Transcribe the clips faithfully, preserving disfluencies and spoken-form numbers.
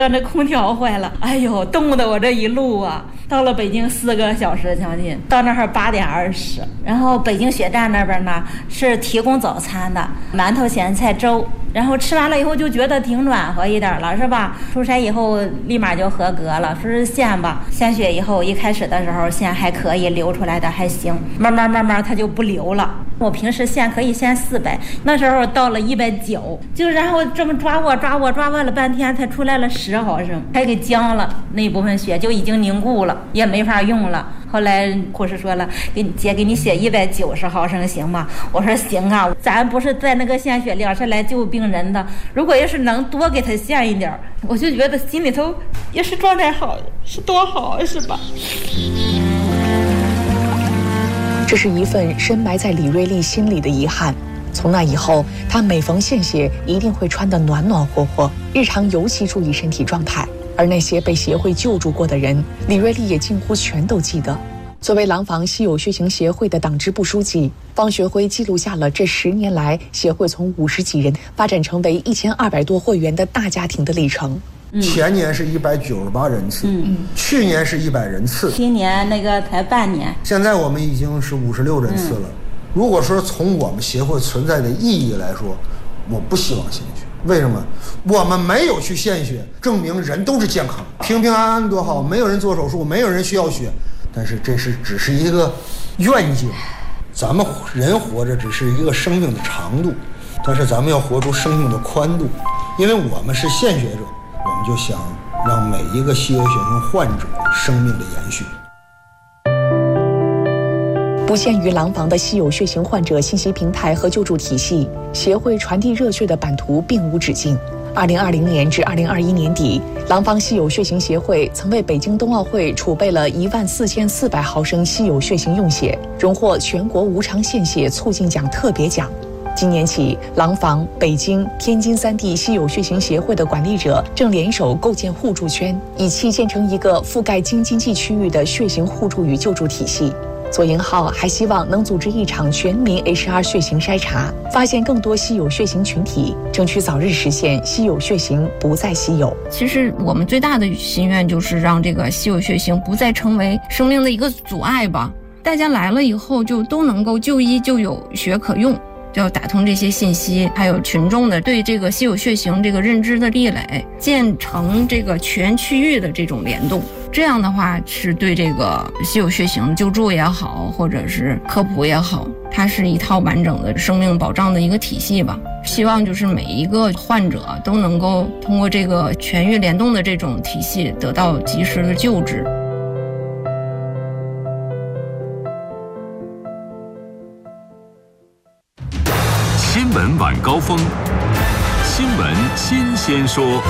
那空调坏了，哎呦，冻得我这一路啊，到了北京四个小时将近，到那儿八点二十。然后北京血站那边呢是提供早餐的，馒头、咸菜、粥。然后吃完了以后就觉得挺暖和一点了，是吧？出差以后立马就合格了，说是献吧，献血以后一开始的时候献还可以，流出来的还行，慢慢慢慢它就不流了。我平时献可以献四百，那时候到了一百九，就然后这么抓握抓握抓握了半天才出来了十毫升，还给僵了，那部分血就已经凝固了，也没法用了。后来护士说了，给你姐给你写一百九十毫升行吗？我说行啊，咱不是在那个献血量是来救病人的，如果要是能多给他献一点，我就觉得心里头也是状态好，是多好，是吧？ 这是一份深埋在李瑞丽心里的遗憾。从那以后，她每逢献血一定会穿得暖暖和和，日常尤其注意身体状态。而那些被协会救助过的人，李瑞丽也近乎全都记得。作为廊坊稀有血型协会的党支部书记，方学辉记录下了这十年来协会从五十几人发展成为一千二百多会员的大家庭的历程。 嗯、前年是一百九十八人次，嗯，去年是一百人次， 今年那个才半年， 现在我们已经是五十六人次了。嗯、如果说从我们协会存在的意义来说，我不希望献血。为什么？我们没有去献血，证明人都是健康，平平安安多好，没有人做手术，没有人需要血。但是这是只是一个愿景，咱们人活着只是一个生命的长度，但是咱们要活出生命的宽度。因为我们是献血者，我们就想让每一个稀有血型患者生命的延续。 不限于廊坊的稀有血型患者信息平台和救助体系，协会传递热血的版图并无止境。二零二零年至二零二一年底，廊坊稀有血型协会曾为北京冬奥会储备了一万四千四百毫升稀有血型用血，荣获全国无偿献血促进奖特别奖。今年起，廊坊、北京、天津三地稀有血型协会的管理者正联手构建互助圈，以期建成一个覆盖京津冀区域的血型互助与救助体系。左营号还希望能组织一场全民 H R 血型筛查，发现更多稀有血型群体，争取早日实现稀有血型不再稀有。 其实我们最大的心愿就是让这个稀有血型不再成为生命的一个阻碍吧。大家来了以后就都能够就医就有血可用，就要打通这些信息，还有群众的对这个稀有血型这个认知的壁垒，建成这个全区域的这种联动。这样的话是对这个稀有血型救助也好，或者是科普也好，它是一套完整的生命保障的一个体系吧。希望就是每一个患者都能够通过这个全域联动的这种体系得到及时的救治。 新闻晚高峰，新闻新鲜说。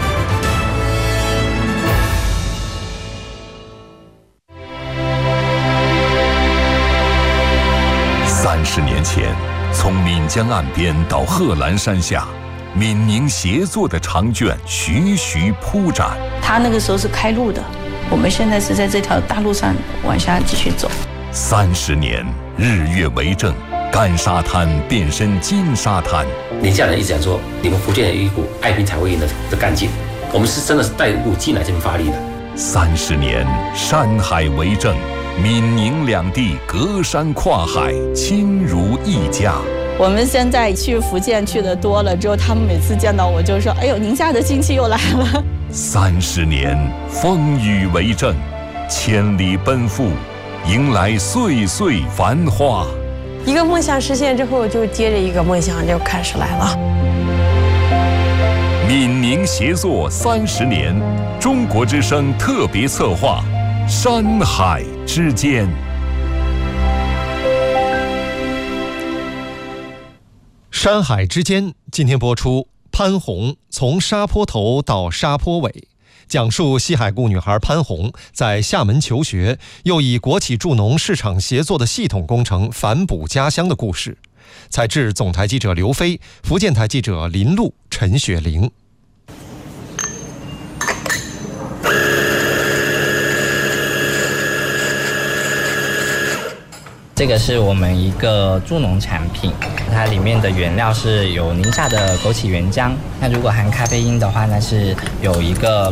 三十年前，从岷江岸边到贺兰山下，闽宁协作的长卷徐徐铺展。 他那个时候是开路的，我们现在是在这条大路上往下继续走。 三十年，日月为证，干沙滩变身金沙滩。 宁夏人一直讲说，你们福建有一股爱拼才会赢的的干劲，我们是真的是带入进来这边发力的。 三十年，山海为证。闽宁两地隔山跨海，亲如一家。 我们现在去福建去的多了之后，他们每次见到我就说：“哎呦，宁夏的亲戚又来了。” 三十年，风雨为证，千里奔赴，迎来岁岁繁华。 一个梦想实现之后，就接着一个梦想就开始来了。 闽宁协作三十年，中国之声特别策划。山海之间， 山海之间今天播出。潘红从沙坡头到沙坡尾，讲述西海固女孩潘红在厦门求学，又以国企助农市场协作的系统工程反哺家乡的故事。采制总台记者刘飞，福建台记者林璐、陈雪玲。 这个是我们一个助农产品，它里面的原料是有宁夏的枸杞原浆，那如果含咖啡因的话，那是有一个